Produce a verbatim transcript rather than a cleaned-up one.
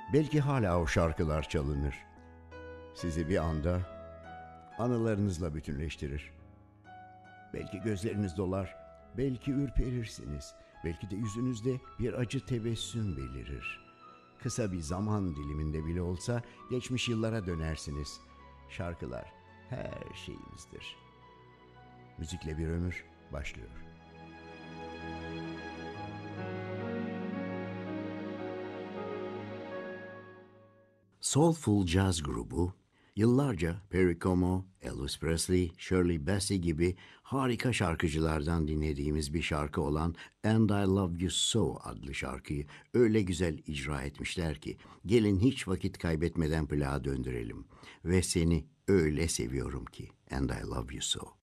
Belki hala o şarkılar çalınır. Sizi bir anda anılarınızla bütünleştirir. Belki gözleriniz dolar, belki ürperirsiniz, belki de yüzünüzde bir acı tebessüm belirir. Kısa bir zaman diliminde bile olsa geçmiş yıllara dönersiniz. Şarkılar her şeyimizdir. Müzikle bir ömür başlıyor. Soulful Jazz grubu, yıllarca Perry Como, Elvis Presley, Shirley Bassey gibi harika şarkıcılardan dinlediğimiz bir şarkı olan And I Love You So adlı şarkıyı öyle güzel icra etmişler ki gelin hiç vakit kaybetmeden plağa döndürelim ve seni öyle seviyorum ki And I Love You So.